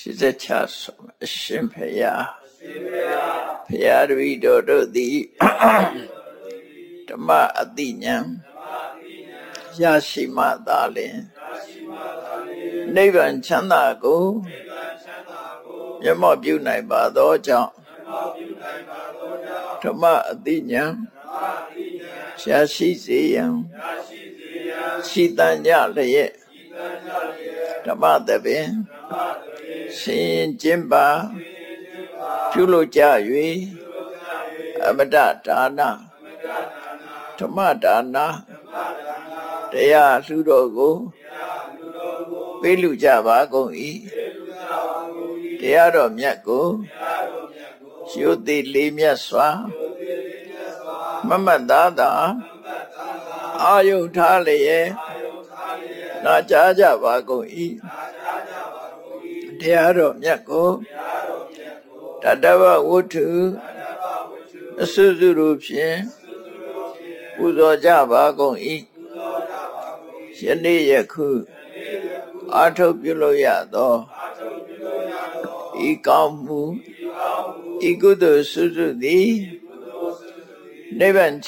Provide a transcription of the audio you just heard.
ရှိစချဆုံးအရှင်ဖရာဖရာတပည့်တော်တို့သည်ဓမ္မအတိညာရရှိမှသာလျှင်နိဗ္ဗာန်ချမ်းသာကိုမျက်မှောက်ပြုနိုင်ပါသောကြောင့်ဓမ္မအတိညာရရှိစေရန်ရှိတန်ကြလျက်ဓမ္မသဘင်ဆင်ကျင်းပါပြုလို့ကြ၍အမတဒါနဓမ္မဒါနတရားလှူတော်ကိုပေးလူကြပါကုန်၏တရားတော်မြတ်ကိုရိုသေလေးမြတ်စွာမမတ်သားသာအာယုထားလျက်နာကြားကြပါကုန်၏တရားတော်မြတ်ကိုတတဝဝတ္ထုအစွစုတို့ဖြင့်ပူဇော်ကြပါကုန်၏ယနေ့ယခုအာထုတ်ပြုလို့ရသောဤကောင်းမှုဤကုသိုလ်စွစုသည်နိဗ္ဗာန်